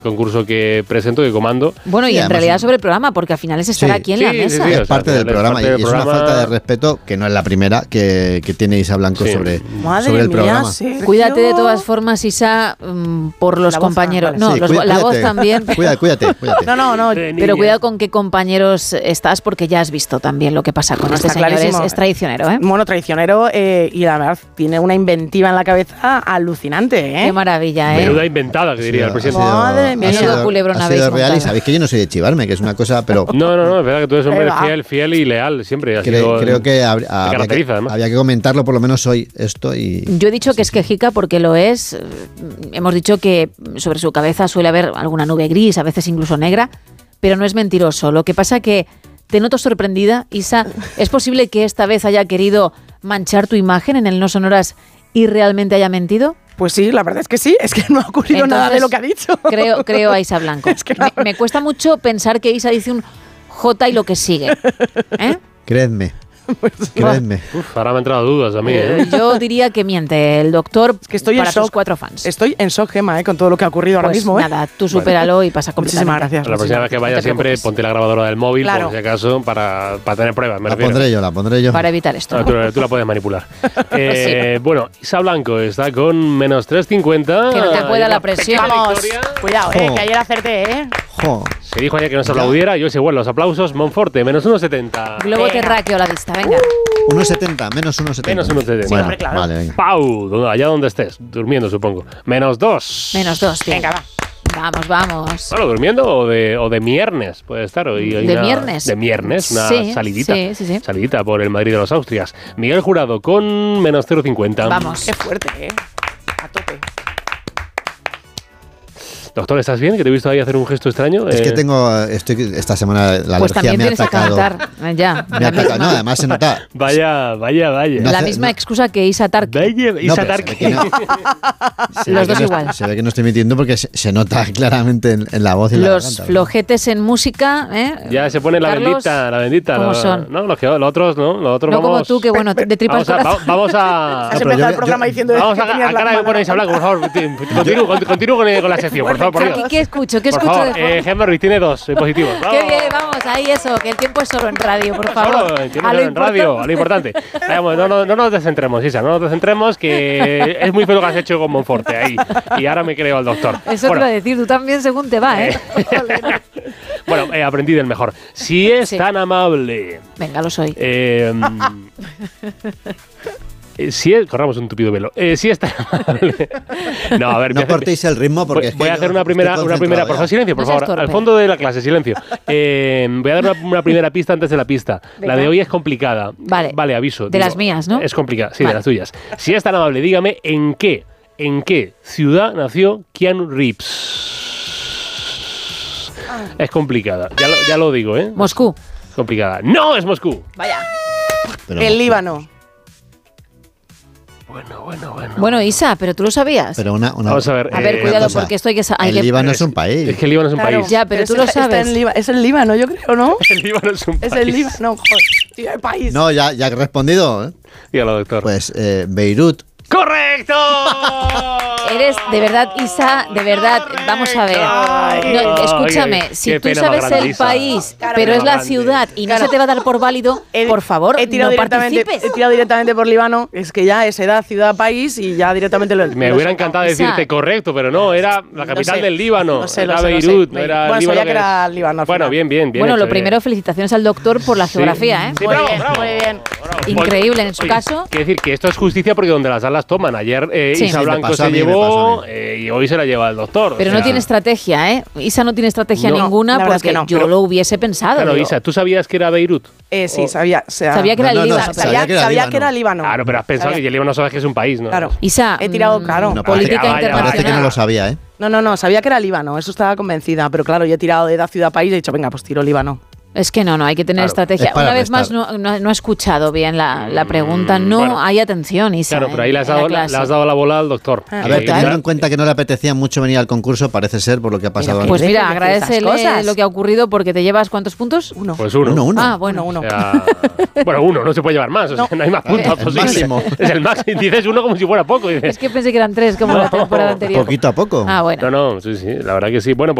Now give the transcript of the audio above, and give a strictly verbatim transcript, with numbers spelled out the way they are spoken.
concurso que presento, que comando. Bueno, y, y en realidad sobre el programa, porque al final es estar sí, aquí en sí, la mesa. Sí, sí, es parte del programa y es programa... una falta de respeto que no es la primera que, que tiene Isa Blanco sí. sobre, sobre el mía, programa. Sí. Cuídate de todas formas, Isa, um, por los la compañeros. Voz, vale. No, sí, los, cuídate, la voz también. Cuídate, cuídate, cuídate. No, no, no. Pero cuidado con qué compañeros estás, porque ya has visto también lo que pasa con no, este señor. Es, es traicionero, ¿eh? Bueno, traicionero eh, y la verdad tiene una inventiva en la cabeza alucinante, ¿eh? Qué maravilla, ¿eh? Menuda inventada, que diría sí, el presidente. Madre mía, ha sido culebrón ha sido real y sabéis que yo no soy de chivarme, que es una cosa, pero... No, no, no, es verdad que tú eres un hombre fiel, fiel y leal siempre. Ha creo, sido, creo que, hab, había, que había que comentarlo por lo menos hoy esto y... Yo he dicho que es quejica porque lo es. Hemos dicho que sobre su cabeza suele haber alguna nube gris, a veces incluso negra, pero no es mentiroso. Lo que pasa que te noto sorprendida, Isa. ¿Es posible que esta vez haya querido manchar tu imagen en el No Sonoras y realmente haya mentido? Pues sí, la verdad es que sí, es que no ha ocurrido Entonces, nada de lo que ha dicho. Creo, creo a Isa Blanco. Es que no. me, me cuesta mucho pensar que Isa dice un J y lo que sigue. ¿Eh? Creedme. Pues, Creedme. Uf, ahora me han entrado dudas a mí, ¿eh? Yo diría que miente el doctor es que estoy para en shock, sus cuatro fans. Estoy en shock, Gemma, ¿eh? Con todo lo que ha ocurrido pues ahora mismo. ¿eh? Nada, tú supéralo bueno, y pasa completamente. Muchísimas gracias. La próxima vez que vaya siempre ponte la grabadora del móvil, claro. por si acaso, para, para tener pruebas. Me la refiero. pondré yo, la pondré yo. Para evitar esto. No, tú, tú la puedes manipular. eh, sí. Bueno, Isa Blanco está con menos tres cincuenta. Que no te pueda la presión. Vamos, cuidado, eh, que ayer acerté, ¿eh? Jo. Se dijo ayer que no se aplaudiera, yo sé, bueno, los aplausos, Monforte, menos uno setenta. Globo venga. Terráqueo a la vista, venga. Uh, uno setenta, menos uno setenta. Menos uno setenta. Bueno, sí, claro. Vale, venga. Pau, allá donde estés, durmiendo supongo. Menos dos. Menos dos, bien. Venga, va. Vamos, vamos. Bueno, durmiendo o de, o de viernes, puede estar. Hoy ¿De una, viernes? De viernes, una sí, salidita. Sí, sí, sí. Salidita por el Madrid de los Austrias. Miguel Jurado con menos cero cincuenta. Vamos. Qué fuerte, ¿eh? A tope. Doctor, ¿estás bien? Que te he visto ahí hacer un gesto extraño. Es eh... que tengo, estoy esta semana la pues alergia me ha atacado. Pues también tienes que ya. Me ha atacado. No, además se nota. Vaya, vaya, vaya. No la hace, misma no. excusa que Isa Tarque. Vaya, Isa no, Tarque. No. Los dos no, igual. Se ve que no estoy mintiendo porque se, se nota claramente en, en la voz y en los la garganta. Los flojetes en música, ¿eh? Ya se pone la Carlos, bendita, la bendita. ¿Cómo la, son? No, los, que, los otros, ¿no? Los otros no vamos... como tú, que bueno, de tripas vamos a, vamos a... Has empezado el programa diciendo... Vamos a cara que ponéis a hablar, por favor. Continúo, continúo con, con la sección, por favor. Por Aquí, ¿qué escucho? ¿Qué escucho? Por favor, eh, Gemma Ruiz tiene dos eh, positivos. ¡Qué bien! Vamos, ahí eso, que el tiempo es solo en radio, por favor. Solo, el tiempo es solo en radio, a lo importante. Vamos, no, no, no nos descentremos, Isa, no nos descentremos, que es muy feo lo que has hecho con Monforte ahí. Y ahora me creo al doctor. Eso bueno, te iba a decir, tú también según te va, ¿eh? Bueno, eh, aprendí del mejor. Si es sí. tan amable... Venga, lo soy. Eh, Eh, si es, corramos un tupido velo. Eh, si está no, a ver, no cortéis el ritmo porque voy, es que voy a hacer una primera, una primera, por favor, silencio, por no favor, al fondo de la clase, silencio. Eh, voy a dar una, una primera pista antes de la pista. Venga. La de hoy es complicada. Vale. Vale, aviso. De digo, las mías, ¿no? Es complicada, sí, vale. de las tuyas. Si es tan amable, dígame en qué, en qué ciudad nació Keanu Reeves. Ah. Es complicada. Ya lo, ya lo digo, ¿eh? Moscú. Es complicada. No es Moscú. Vaya. Pero el Moscú. Líbano. Bueno, bueno, bueno. Bueno, Isa, pero tú lo sabías. Pero una, una, Vamos a ver. A ver, eh, cuidado, porque esto hay que saber. El Líbano es un país. Es que el Líbano es un claro, país. Ya, pero, pero tú lo sabes. En es el Líbano, yo creo, ¿no? El Líbano es un es país. Es el Líbano, joder. Tío, el país. No, ya, ya he respondido. ¿eh? Dígalo, doctor. Pues eh, Beirut. ¡Correcto! Eres, de verdad, Isa, de verdad, vamos a ver. No, escúchame, Oye, si tú sabes el Isa. país, claro, pero es la grande. ciudad y no claro. se te va a dar por válido, he, por favor, he tirado no directamente, participes. He tirado directamente por Líbano, es que ya es edad, ciudad, país y ya directamente lo Me lo hubiera encantado Isa. decirte correcto, pero no, era la capital no del Líbano. No sé, era sé, Beirut, no no era bueno, Líbano. Sabía que era Líbano. Bueno, bien, bien, bien. Bueno, hecho, lo primero, bien. felicitaciones al doctor por la geografía, ¿eh? Sí, muy bravo, bien, bravo. muy bien. Bravo. Increíble, en su Oye, caso. Quiero decir que esto es justicia porque donde las alas toman. Ayer eh, sí. Isa Sí, Blanco se llevó eh, y hoy se la lleva el doctor. Pero o sea, no tiene estrategia, ¿eh? Isa no tiene estrategia no, ninguna porque no, yo pero, lo hubiese pensado. Claro, digo. Isa, ¿tú sabías que era Beirut? Eh, sí, sabía. O sea, sabía que era no, el no, Líbano. no, sabía, sabía, que, era sabía que era Líbano. Claro, pero has pensado sabía. que el Líbano sabes que es un país, ¿no? Claro. Isa, he tirado, claro. No, política parece, internacional. Parece que no lo sabía, ¿eh? No, no, no, sabía que era Líbano, eso estaba convencida, pero claro, yo he tirado de edad, ciudad, país y he dicho, venga, pues tiro Líbano. Es que no, no, hay que tener claro, estrategia. Una vez restar. más, no, no, no he escuchado bien la, la pregunta. No bueno, hay atención, Isa. Claro, pero ahí le has, dado, la, le has dado la bola al doctor. A ver, teniendo en cuenta que no le apetecía mucho venir al concurso, parece ser por lo que ha pasado. Mira, pues mira, agradecele lo que ha ocurrido porque te llevas ¿cuántos puntos? Uno. Pues uno. Uno, uno. Ah, bueno, uno. O sea, bueno, uno, no se puede llevar más. O sea, no. no hay más puntos el máximo. Es el máximo. Dices uno como si fuera poco. Dices, es que pensé que eran tres como no, la temporada anterior. Poquito a poco. Ah, bueno. No, no, sí, sí, la verdad que sí. Bueno, pues